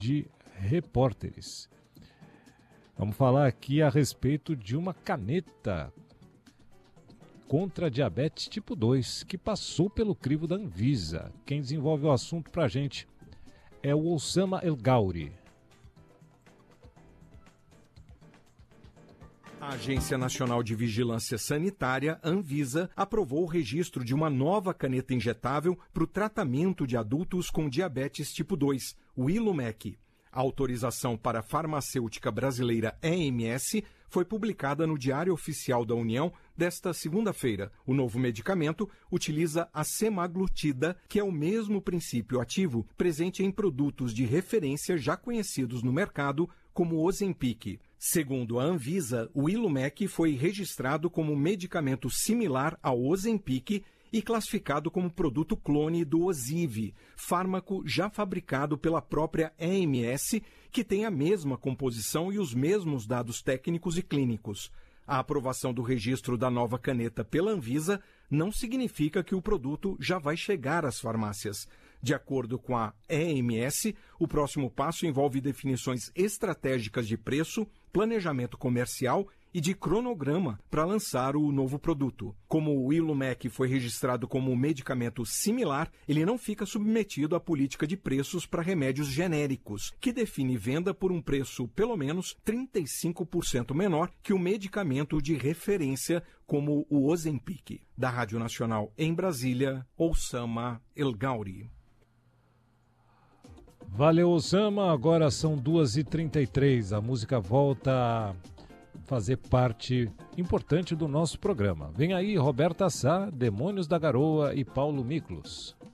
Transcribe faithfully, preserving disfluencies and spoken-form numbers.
de repórteres. Vamos falar aqui a respeito de uma caneta contra a diabetes tipo dois, que passou pelo crivo da Anvisa. Quem desenvolve o assunto pra gente é o Osama El Gauri. A Agência Nacional de Vigilância Sanitária, Anvisa, aprovou o registro de uma nova caneta injetável para o tratamento de adultos com diabetes tipo dois, o Ilumec. A autorização para a farmacêutica brasileira E M S foi publicada no Diário Oficial da União desta segunda-feira. O novo medicamento utiliza a semaglutida, que é o mesmo princípio ativo presente em produtos de referência já conhecidos no mercado, como o Ozempic. Segundo a Anvisa, o Ilumec foi registrado como medicamento similar ao Ozempic e classificado como produto clone do Ozivy, fármaco já fabricado pela própria E M S, que tem a mesma composição e os mesmos dados técnicos e clínicos. A aprovação do registro da nova caneta pela Anvisa não significa que o produto já vai chegar às farmácias. De acordo com a E M S, o próximo passo envolve definições estratégicas de preço, planejamento comercial e de cronograma para lançar o novo produto. Como o Ilumec foi registrado como um medicamento similar, ele não fica submetido à política de preços para remédios genéricos, que define venda por um preço pelo menos trinta e cinco por cento menor que o medicamento de referência, como o Ozempic. Da Rádio Nacional em Brasília, Osama El Gauri. Valeu, Osama. Agora são duas e trinta e três. A música volta a fazer parte importante do nosso programa. Vem aí Roberta Sá, Demônios da Garoa e Paulo Miklos.